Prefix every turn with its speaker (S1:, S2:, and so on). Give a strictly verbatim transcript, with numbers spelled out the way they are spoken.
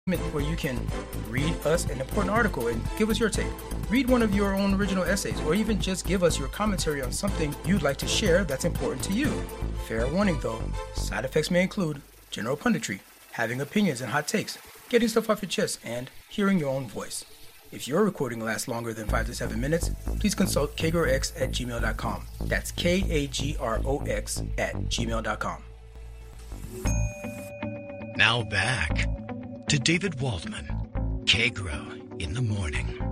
S1: where you can read us an important article and give us your take. Read one of your own original essays, or even just give us your commentary on something you'd like to share that's important to you. Fair warning though, side effects may include general punditry, having opinions and hot takes, getting stuff off your chest, and hearing your own voice. If your recording lasts longer than five to seven minutes, please consult kagrox at gmail dot com. That's K A G R O X at gmail dot com.
S2: Now back to David Waldman, Kagro in the Morning.